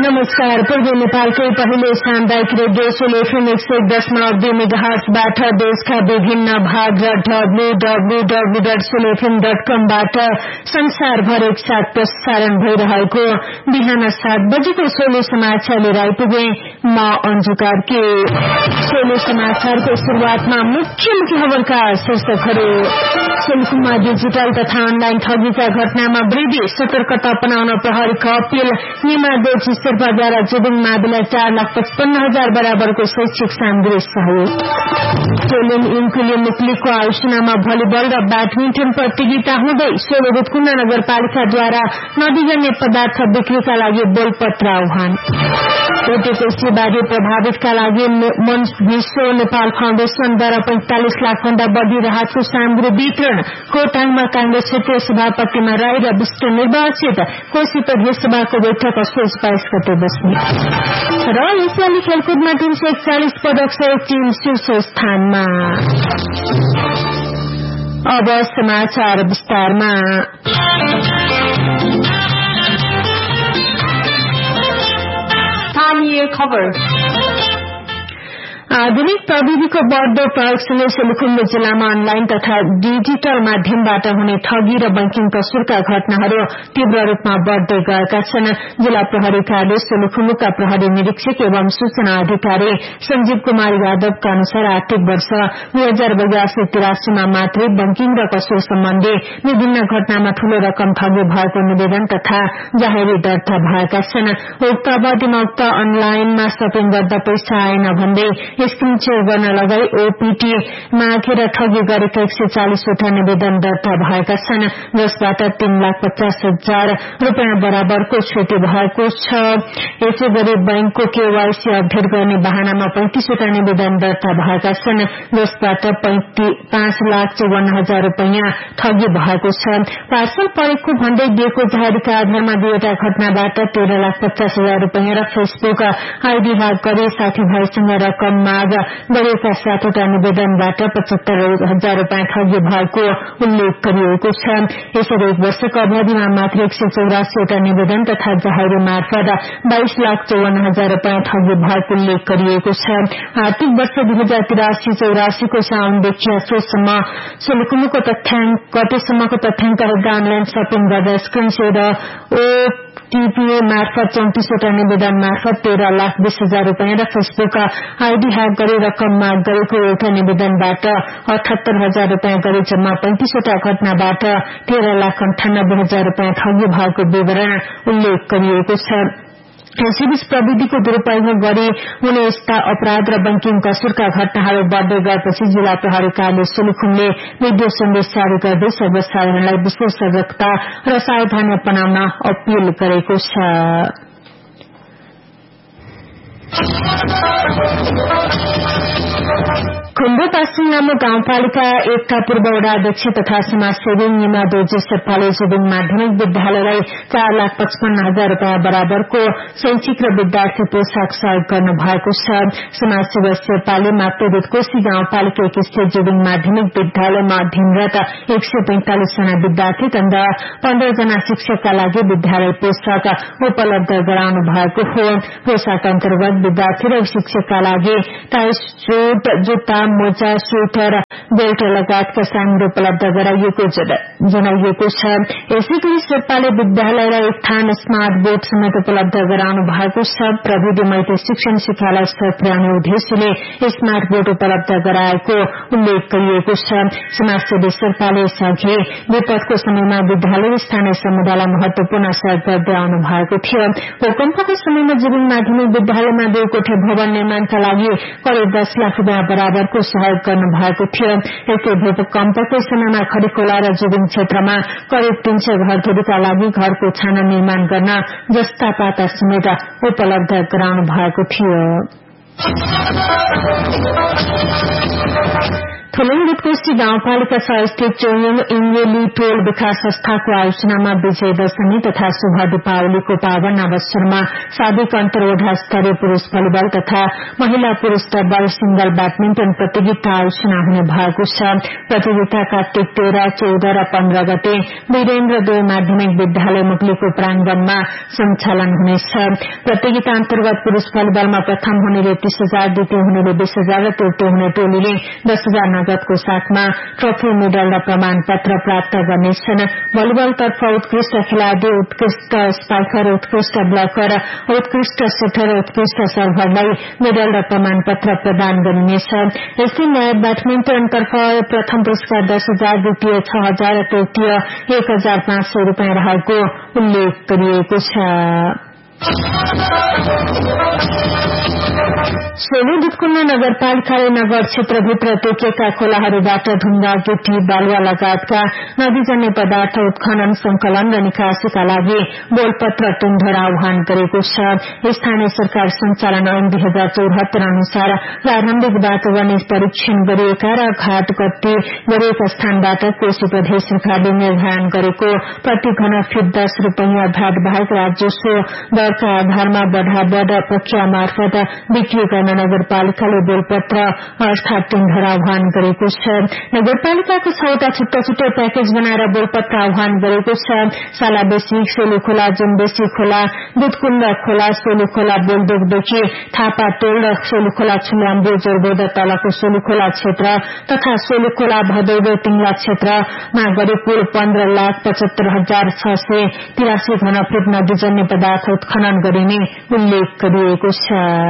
नमस्कार। पूर्वी नेपालकै पहिलो सामुदायिक रेडियो सोलेफेम 101.2 मेगाहर्जबाट देशका विभिन्न भाग र www.solefm.com बाट संसारभर एकसाथ प्रसारण भइरहेको बिहान 7 बजेको सोले समाचार लिएर आइपुगे म अन्जु कार्की। सोले समाचारको शुरूआतमा मुख्य खबरका शीर्षकहरू। सोलुखुम्बा डिजिटल तथा अनलाइन ठगीका घटनामा वृद्धि, सतर्कता अपनाउन प्रहरीको अपील। निमादेवी शेर्पाद्वारा जुबिङ माविलाई 4,55,000 बराबरको शैक्षिक सामग्री सहयोग। टोलिन इन्कुले मुक्लिको आयोजनामा भलिबल र ब्याडमिन्टन प्रतियोगिता हुँदै सोलुखुम्बा नगरपालिकाद्वारा नदीजन्य पदार्थ बिक्रीका लागि बोलपत्र आह्वान। ओटेकोसीबारी प्रभावितका लागि विश्व नेपाल फाउन्डेशनद्वारा 45 लाख भन्दा बढी राहतको सामग्री वितरण। कोटाङमा कांग्रेस क्षेत्रीय सभापतिमा राई र विष्ट निर्वाचित। कोशी प्रदेश सभाको बैठक असोज 22 गते बस्ने। र एसियाली खेलकुदमा 341 पदक सहित टीम शीर्ष स्थानमा। अब समाचार विस्तारमा। स्थानीय खबर। आधुनिक प्रविधिको बढ्दो प्रयोगसँगै सोलुखुम्बु जिल्लामा अनलाइन तथा डिजिटल माध्यमबाट हुने ठगी र बैंकिङ कसूरका घटनाहरू तीव्र रूपमा बढ़दै गएका छन्। जिल्ला प्रहरी कार्यालय सोलुखुम्बुका प्रहरी निरीक्षक एवं सूचना अधिकारी संजीव कुमार यादवका अनुसार आर्थिक वर्ष 2082-83 मा मात्रै बैंकिङ र कसूर सम्बन्धी विभिन्न घटनामा ठूलो रकम ठगी भएको निवेदन तथा जाहेरी दर्ता भएका छन्। उक्त अवधिमा उक्त अनलाइनमा शपिङ गर्दा पैसा आएन भन्दै स्क्रिन शेयर गर्न लगाई ओपीटी मागेर ठगी गरेका 140 वटा निवेदन दर्ता भएका छन्, जसबाट 3,50,000 रूपियाँ बराबरको क्षति भएको छ। यसै गरी बैंकको केवाईसी अपडेट गर्ने बहानामा 35 वटा निवेदन दर्ता भएका छन्, जसबाट 5,54,000 रूपियाँ ठगी भएको छ। पार्सल परेको भन्दै दिएको जाहेरीका आधारमा दुईवटा घटनाबाट 13,50,000 रूपियाँ र फेसबुक आईडी ह्याक गरी साथीभाइसँग रकम माग गरिएका 7 वटा निवेदनबाट 75,000 रूपियाँ ठगी भएको उल्लेख गरिएको छ। यसरी एक वर्षको अवधिमा मात्र 184 वटा निवेदन तथा जाहेरी मार्फत 22,54,000 रूपियाँ ठगी भएको उल्लेख गरिएको छ। आर्थिक वर्ष 2083-84 को साउनदेखि अप्रेलसम्म सोलुखुम्बुको गतेसम्मको तथ्याङ्क हेर्दा अनलाइन शपिङ गर्दा स्क्रिन शेयर ओटीपी मार्फत 34 वटा निवेदन मार्फत 13,20,000 रूपियाँ र फेसबुक आईडी ह्याक गरी रकम माग गरेको एउटा निवेदनबाट 78,000 रूपियाँ गरी जम्मा 35 वटा घटनाबाट 13,98,000 रूपियाँ ठगी भएको विवरण उल्लेख गरिएको छ। यसैबीच प्रविधिको दुरूपयोग गरी हुने यस्ता अपराध र बैंकिङ कसूरका घटनाहरू बढ़दै गएपछि जिल्ला प्रहरी कार्यालय सोलुखुम्बुले भिडियो सन्देश जारी गर्दै सर्वसाधारणलाई विशेष सजगता र सावधानी अपनाउन अपील गरेको छ। खुम्बु पश्चिम नामक गाउँपालिका 1 का पूर्व वडा अध्यक्ष तथा समाजसेवी निमादेवी शेर्पाले जुबिङ माध्यमिक विद्यालयलाई 4,55,000 रूपियाँ बराबरको शैक्षिक र विद्यार्थी पोशाक सहयोग गर्नु भएको छ। समाजसेवी शेर्पाले माप्तेदुध कोशी गाउँपालिका 1 स्थित जुबिङ माध्यमिक विद्यालयमा अध्ययनरत 145 जना विद्यार्थी तथा 15 जना शिक्षकका लागि विद्यालय पोशाक उपलब्ध गराउनु भएको हो। पोशाक अन्तर्गत विद्यार्थी र शिक्षकका लागि टाई, सूट, जुत्ता, मोजा, स्वेटर, बेल्ट लगायतका सामग्री उपलब्ध गराइएको जनाइएको छ। यसै गरी शेर्पाले विद्यालयलाई एक थान स्मार्ट बोर्ड समेत उपलब्ध गराउनु भएको छ। प्रविधिमय शिक्षण शिक्षालाई सहयोग पुर्याउने उद्देश्यले स्मार्ट बोर्ड उपलब्ध गराएको उल्लेख गरिएको छ। समाजसेवी शेर्पाले यसअघि विपदको समयमा विद्यालय स्थानीय समुदायलाई महत्वपूर्ण सहयोग गर्दै आउनु भएको थियो। भूकम्पको समयमा जुबिङ माध्यमिक विद्यालयमा 2 कोठे भवन निर्माणका लागि करिब 10 लाख रूपियाँ बराबरको सहयोग गर्नु भएको थियो। यस्तै भूकम्पकै समयमा खडीखोला र जुबिङ क्षेत्रमा करिब 300 घरधुरीका लागि घरको छाना निर्माण गर्न जस्ता पाता समेत उपलब्ध गराउनु भएको थियो। थोलुङ बुटकोशी गाउँपालिका 6 स्थित चोयुङ इङ्गेली टोल विकास संस्थाको आयोजनामा विजय दशमी तथा शुभ दीपावलीको पावन अवसरमा साबिक अन्तर्वडा स्तरीय पुरूष भलिबल तथा महिला पुरूष डबल सिंगल ब्याडमिन्टन प्रतियोगिता आयोजना हुने भएको छ। प्रतियोगिता कार्तिक 13, 14 र 15 गते वीरेन्द्र 2 माध्यमिक विद्यालय मुक्लीको प्रांगणमा सञ्चालन हुनेछ। प्रतियोगिता अन्तर्गत पुरूष भलिबलमा प्रथम हुनेले 30,000, द्वितीय हुनेले 20,000 र तृतीय हुने टोलीले 10,000 नगदको साथमा ट्रफी, मेडल र प्रमाण पत्र प्राप्त गर्नेछन्। भलिबलतर्फ उत्कृष्ट खेलाड़ी, उत्कृष्ट स्पाइकर, उत्कृष्ट ब्लकर, उत्कृष्ट सेटर र उत्कृष्ट सर्भरलाई मेडल र प्रमाण पत्र प्रदान गरिनेछ। यस्तै ब्याडमिन्टनतर्फ प्रथम पुरस्कार 10,000, द्वितीय 6,000 र तृतीय 1,500 रूपियाँ रहेको उल्लेख गरिएको छ। सोलु दुधकुण्ड नगरपालिकाले नगर क्षेत्रभित्र तोकिएका खोलाहरूबाट ढुङ्गा, गिटी, बालुवा लगायतका नदीजन्य पदार्थ उत्खनन, संकलन र निकासीका लागि बोलपत्र टेन्डर आह्वान गरेको छ। स्थानीय सरकार सञ्चालन ऐन 2074 अनुसार प्रारम्भिक वातावरण परीक्षण गरिएका र घाट गत्ती गरिएका स्थानबाट कोशी प्रदेश सरकारले निर्धारण गरेको प्रति घन फिट 10 रूपियाँ भ्याट बाहेक राजस्व दरका आधारमा बढाबढ प्रक्रिया मार्फत बिक्री गर्न नगरपालिकाले बोलपत्र अर्थात टेन्डर आह्वान गरेको छ। नगरपालिकाको 6वटा छुट्टा छुट्टै प्याकेज बनाएर बोलपत्र आह्वान गरेको छ। सालाबेसी, सोलु खोला, जुम्बेसी खोला, दुधकुण्ड खोला, सोलु खोला बोलदोकदेखि थापा टोल र सोलु खोला छुल्याम्बु जोरबोध तलको सोलु खोला क्षेत्र तथा सोलु खोला भदैरो तिङ्ला क्षेत्रमा गरी कुल 15,75,683 घनफिट नदीजन्य पदार्थ उत्खनन गरिने उल्लेख गरिएको छ।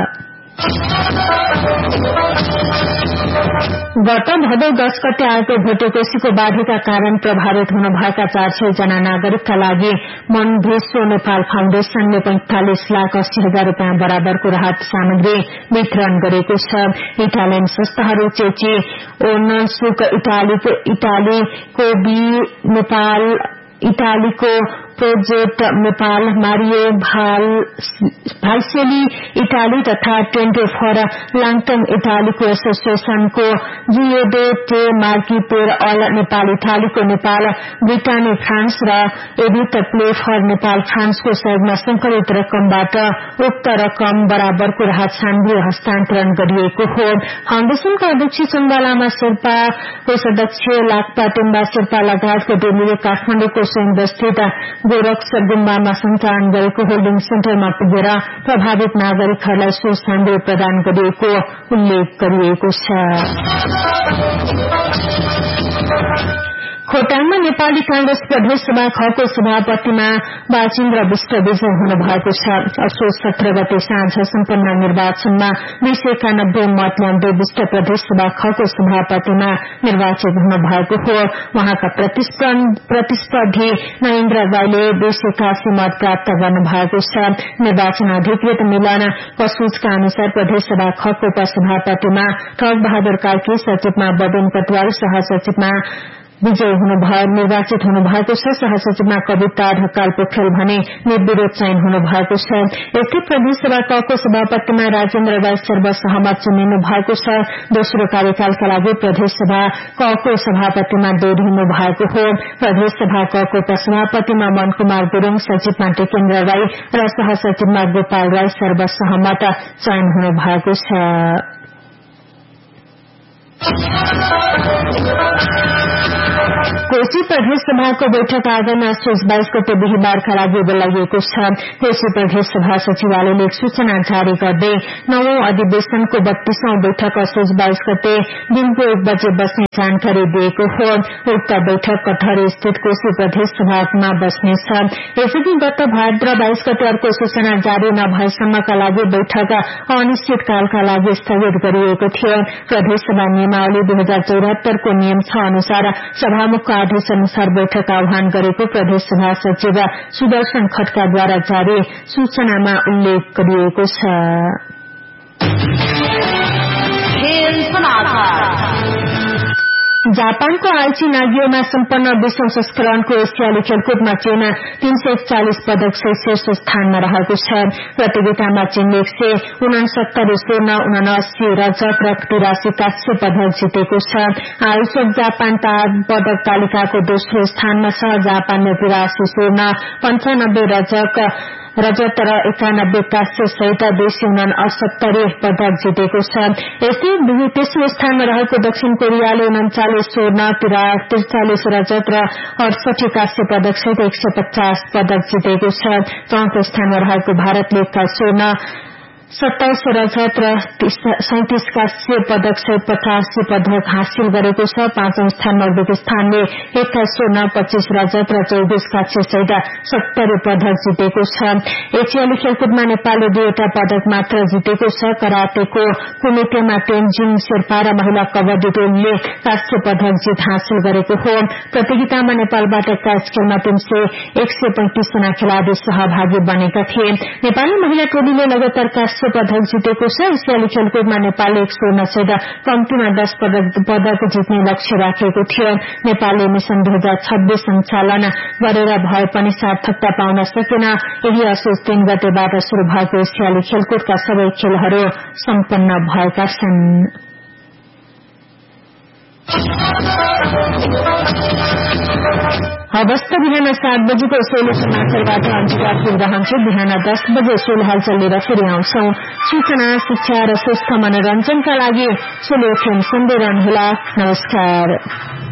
गत भदौ 10 गते आएको भोटेकोशीको बाढीका कारण प्रभावित हुनुभएका 400 जना नागरिकका लागि मनभेसो नेपाल फाउन्डेशनले 45,80,000 रूपियाँ बराबरको राहत सामग्री वितरण गरेको छ। इटालियन संस्थाहरू चेची ओनसुक, इटालीको बी नेपाल, इटालीको प्रोजेक्ट नेपाल, मारियो भाइसेली इटाली तथा टेन्टे फर लाङटङ इटालीको एसोसिएशनको जियोडो टे मार्किपेर अल नेपाल, इटालीको नेपाल, ब्रिटानी फ्रान्स र एडिट प्ले फर नेपाल फ्रान्सको सहयोगमा संकलित रकमबाट उक्त रकम बराबरको राहत सामग्री हस्तान्तरण गरिएको हो। फाउन्डेशनका अध्यक्ष चन्दा लामा शेर्पाको सदस्य लाक्पा टेम्बा शेर्पा लगायतको टोलीले काठमाडौँको स्थित गोरक्ष गुम्बामा सञ्चालन गरेको होल्डिङ सेन्टरमा पुगेर प्रभावित नागरिकहरूलाई सो सामग्री प्रदान गरिएको उल्लेख गरिएको छ। खोटाङमा नेपाली कांग्रेस प्रदेश सभा खको सभापतिमा बाचिन्द्र विष्ट विजय हुनुभएको छ। असोज 17 गते साँझ सम्पन्न निर्वाचनमा 291 मत ल्याउँदै विष्ट प्रदेश सभा खको सभापतिमा निर्वाचित हुनुभएको हो। उहाँका प्रतिस्पर्धी नरेन्द्र राईले 281 मत प्राप्त गर्नुभएको छ। निर्वाचन अधिकृत मिलन कसुजका अनुसार प्रदेश सभा खको उपसभापतिमा ठग बहादुर कार्की, सचिवमा बबिन कटवाल, सहसचिवमा विजय निर्वाचित हुनुभएको छ। सहसचिवमा कविता ढकाल पोखरेल भने निर्विरोध चयन हुनुभएको छ। यस्तै प्रदेश सभा कको सभापतिमा राजेन्द्र राई सर्वसहमत चुनिनु भएको छ। दोस्रो कार्यकालका लागि प्रदेश सभा कको सभापतिमा दोहोरिनु भएको हो। प्रदेश सभा कको उपसभापतिमा मनकुमार गुरूङ, सचिवमा टेकेन्द्र राई र सहसचिवमा गोपाल राई सर्वसहमत चयन हुनुभएको छ। कोशी प्रदेश सभाको बैठक आगामी असोज 22 गते बिहीबारका लागि बोलाइएको छ। कोशी प्रदेश सभा सचिवालयले एक सूचना जारी गर्दै 9औं अधिवेशनको 32औं बैठक असोज 22 गते दिनको 1 बजे बस्ने जानकारी दिएको हो। उक्त बैठक कटहरे स्थित कोशी प्रदेश सभामा बस्नेछ। यसअघि गत भाद्र 22 गते अर्को सूचना जारी नभएसम्मका लागि बैठक अनिश्चितकालका लागि स्थगित गरिएको थियो। प्रदेश सभा नियमावली 2074 को नियम 6 अनुसार सभामुखको आदेश अनुसार बैठक आह्वान गरेको प्रदेश सभा सचिव सुदर्शन खड्काद्वारा जारी सूचनामा उल्लेख गरिएको छ। जापानको आइची नागियोमा सम्पन्न 20औं संस्करणको एसियाली खेलकुदमा चीन 341 पदक सहित शीर्ष स्थानमा रहेको छ। प्रतियोगितामा चीनले 169 स्वर्ण, 79 रजत र 83 कांस्य पदक जितेको छ। आयोजक जापान पदक तालिकाको दोस्रो स्थानमा छ। जापानले 83 स्वर्ण, 95 रजत र 91 कांस्य सहित 269 पदक जितेको छ। यस्तै तेस्रो स्थानमा रहेको दक्षिण कोरियाले 39 स्वर्ण, 43 रजत र 68 कांस्य पदक सहित 150 पदक जितेको छ। चौथो स्थानमा रहेको भारतले 21 स्वर्ण, 27 रजत र 37 कांस्य पदक सहित 85 पदक हासिल गरेको छ। पाँचौं स्थानमा उज्बेकिस्तानले 21 स्वर्ण, 25 रजत र 24 कांस्य सहित 70 पदक जितेको छ। एसियाली खेलकुदमा नेपालले 2वटा पदक मात्र जितेको छ। करातेको कुमिटेमा तेन्जिङ शेर्पा र महिला कबड्डी टोलीले कांस्य पदक जित हासिल गरेको हो। प्रतियोगितामा नेपालबाट क्याच खेलमा 135 जना खेलाड़ी सहभागी बनेका थिए। नेपाली महिला टोलीले लगातार कांस्य पदक जितेको छ। एसियाली खेलकुदमा नेपालले 1 स्वर्ण सहित कम्तीमा 10 पदक जित्ने लक्ष्य राखेको थियो। नेपालले मिशन 2026 सञ्चालन गरेर भए पनि सार्थकता पाउन सकेन। यही असोज 3 गतेबाट शुरू भएको एसियाली खेलकुदका सबै खेलहरू सम्पन्न भएका छन्। अवस्था बिहान 7 बजेको सोलो समाचारबाट अन्तिका पुग्दहन्छु। बिहान 10 बजे सोलो हलचल लिएर फेरि आउँछौ। सूचना, शिक्षा र स्वस्थ मनोरञ्जनका लागि सोलो एफएम सुन्दै रहनुहोला। नमस्कार।